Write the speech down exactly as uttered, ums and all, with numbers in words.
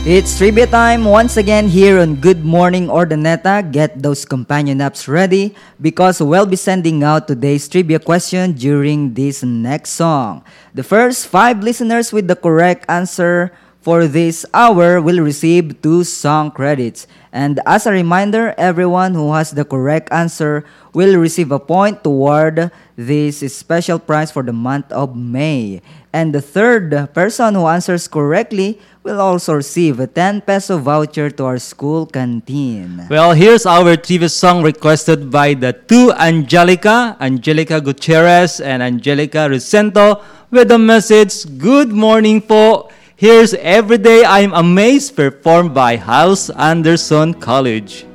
It's trivia time once again here on Good Morning Ordaneta. Get those companion apps ready because we'll be sending out today's trivia question during this next song. The first five listeners with the correct answer for this hour will receive two song credits. And as a reminder, everyone who has the correct answer will receive a point toward this special prize for the month of May. And the third person who answers correctly will also receive a ten peso voucher to our school canteen. Well, here's our trivia song requested by the two Angelica, Angelica Gutierrez and Angelica Rosento with the message, Good morning po. Here's Everyday I'm Amazed performed by House Anderson College.